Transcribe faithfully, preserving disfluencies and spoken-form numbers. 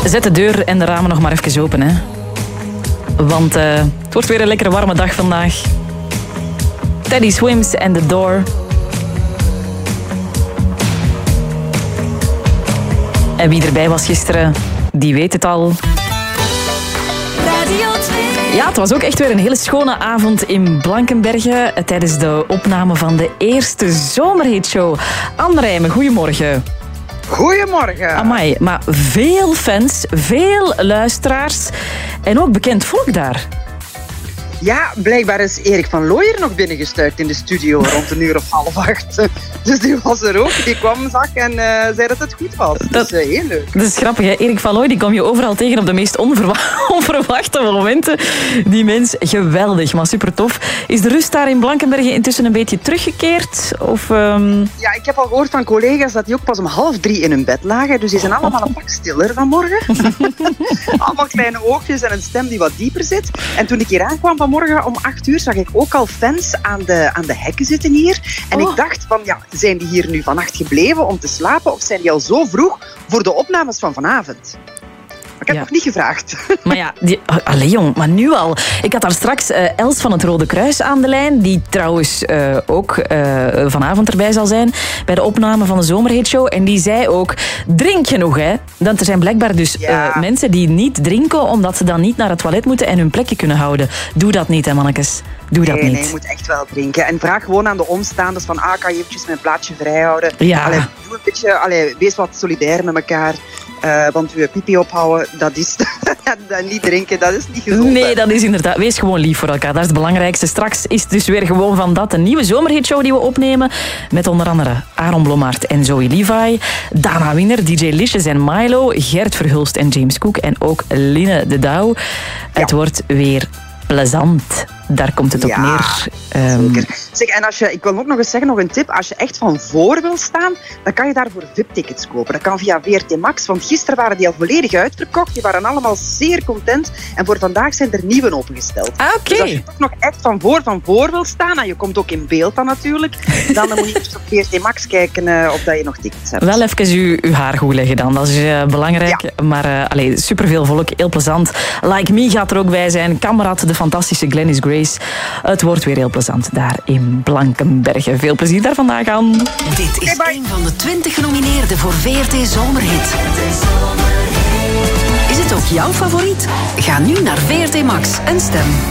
Zet de deur en de ramen nog maar even open, hè. Want uh, het wordt weer een lekkere warme dag vandaag. Teddy Swims and The Door. En wie erbij was gisteren, die weet het al. Radio twee. Ja, het was ook echt weer een hele schone avond in Blankenberge tijdens de opname van de eerste Zomerhitshow. Anne Rijmen, goedemorgen. Goedemorgen. Amai, maar veel fans, veel luisteraars en ook bekend volk daar. Ja, blijkbaar is Erik van Looijer nog binnengestuikt in de studio rond een uur of half acht. Dus die was er ook. Die kwam, zag en uh, zei dat het goed was. Dat, dus uh, heel leuk. Dat is grappig, hè? Erik van Looy, die kom je overal tegen op de meest onverwa- onverwachte momenten. Die mens, geweldig, maar super tof. Is de rust daar in Blankenberge intussen een beetje teruggekeerd? Of, um... Ja, ik heb al gehoord van collega's dat die ook pas om half drie in hun bed lagen. Dus die zijn allemaal een pak stiller vanmorgen. Allemaal kleine oogjes en een stem die wat dieper zit. En toen ik hier aankwam vanmorgen om acht uur, zag ik ook al fans aan de, aan de hekken zitten hier. En oh. ik dacht van, ja, zijn die hier nu vannacht gebleven om te slapen? Of zijn die al zo vroeg voor de opnames van vanavond? Ik heb ja. nog niet gevraagd. Maar ja, die, allee jong, maar nu al. Ik had daar straks uh, Els van het Rode Kruis aan de lijn, die trouwens uh, ook uh, vanavond erbij zal zijn bij de opname van de Zomerhitshow. En die zei ook, drink genoeg, hè. Want er zijn blijkbaar dus ja. uh, mensen die niet drinken, omdat ze dan niet naar het toilet moeten en hun plekje kunnen houden. Doe dat niet, hè, mannetjes. Doe dat nee, niet. Nee, je moet echt wel drinken. En vraag gewoon aan de omstaanders van, ah, kan je eventjes mijn plaatsje vrijhouden? Ja. Allee, doe een beetje, allee, wees wat solidair met elkaar. Uh, want je pipi ophouden, dat is... dat niet drinken, dat is niet gezond. Nee, dat is inderdaad... Wees gewoon lief voor elkaar, dat is het belangrijkste. Straks is het dus weer gewoon van dat een nieuwe Zomerhitshow die we opnemen. Met onder andere Aaron Blommaert en Zoe Levi. Dana Winner, D J Licious en Milo. Gert Verhulst en James Cook. En ook Line de Douw. Ja. Het wordt weer plezant. Daar komt het op ja, neer. Um... Zeker. Zeg, en als je, ik wil ook nog eens zeggen, nog een tip. Als je echt van voor wil staan, dan kan je daarvoor V I P-tickets kopen. Dat kan via V R T Max, want gisteren waren die al volledig uitverkocht. Die waren allemaal zeer content. En voor vandaag zijn er nieuwe opengesteld. Ah, oké. Dus als je toch nog echt van voor van voor wil staan, en je komt ook in beeld dan natuurlijk, dan moet je eens op V R T Max kijken uh, of dat je nog tickets hebt. Wel even uw, uw haar goed leggen dan, dat is uh, belangrijk. Ja. Maar uh, allee, superveel volk, heel plezant. Like Me gaat er ook bij zijn. Kamerad, de fantastische Glennis Grace. Het wordt weer heel plezant daar in Blankenberge. Veel plezier daar vandaag aan. Dit is hey, een van de twintig genomineerden voor V R T Zomerhit. Is het ook jouw favoriet? Ga nu naar V R T Max en stem.